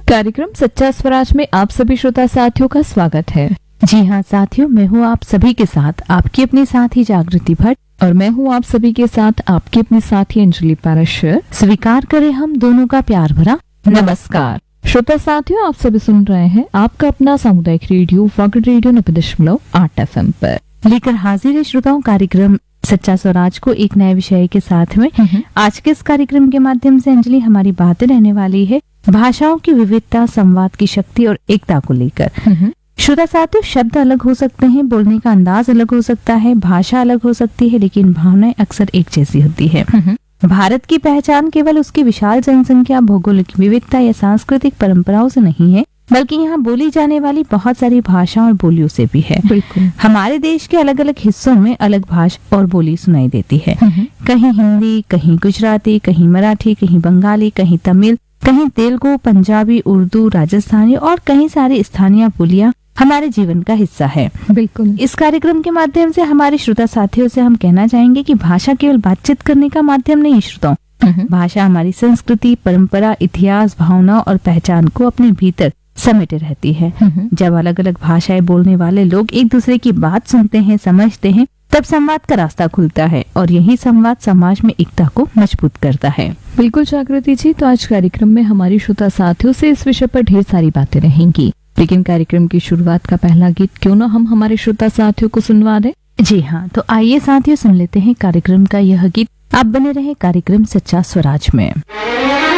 कार्यक्रम सच्चा स्वराज में आप सभी श्रोता साथियों का स्वागत है। जी हाँ साथियों, मैं हूँ आप सभी के साथ आपकी अपनी साथी जागृति भट्ट और मैं हूँ आप सभी के साथ आपकी अपनी साथी अंजलि पाराशर। स्वीकार करें हम दोनों का प्यार भरा नमस्कार श्रोता साथियों, आप सभी सुन रहे हैं आपका अपना सामुदायिक रेडियो वॉकेट रेडियो 90.8 FM पर लेकर हाजिर है श्रोताओं कार्यक्रम सच्चा स्वराज को एक नए विषय के साथ में। आज के इस कार्यक्रम के माध्यम से अंजलि हमारी बातें रहने वाली है भाषाओं की विविधता, संवाद की शक्ति और एकता को लेकर। श्रोता साथियों, शब्द अलग हो सकते हैं, बोलने का अंदाज अलग हो सकता है, भाषा अलग हो सकती है, लेकिन भावनाएं अक्सर एक जैसी होती है। भारत की पहचान केवल उसकी विशाल जनसंख्या, भौगोलिक विविधता या सांस्कृतिक परंपराओं से नहीं है, बल्कि यहाँ बोली जाने वाली बहुत सारी भाषाओं और बोलियों से भी है। बिल्कुल। हमारे देश के अलग अलग हिस्सों में अलग भाषा और बोली सुनाई देती है। कहीं हिंदी, कहीं गुजराती, कहीं मराठी, कहीं बंगाली, कहीं तमिल, कहीं तेलुगु, पंजाबी, उर्दू, राजस्थानी और कई सारी स्थानीय बोलियां हमारे जीवन का हिस्सा है। बिल्कुल। इस कार्यक्रम के माध्यम से हमारे श्रोता साथियों से हम कहना चाहेंगे कि भाषा केवल बातचीत करने का माध्यम नहीं श्रोताओं, भाषा हमारी संस्कृति, परंपरा, इतिहास, भावना और पहचान को अपने भीतर समेटे रहती है। जब अलग अलग भाषाएं बोलने वाले लोग एक दूसरे की बात सुनते हैं, समझते हैं, तब संवाद का रास्ता खुलता है और यही संवाद समाज में एकता को मजबूत करता है। बिल्कुल जागृति जी, तो आज कार्यक्रम में हमारी श्रोता साथियों से इस विषय पर ढेर सारी बातें रहेंगी, लेकिन कार्यक्रम की शुरुआत का पहला गीत क्यों ना हम हमारे श्रोता साथियों को सुनवा दें। जी हाँ, तो आइए साथियों सुन लेते हैं कार्यक्रम का यह गीत। आप बने रहे कार्यक्रम सच्चा स्वराज में।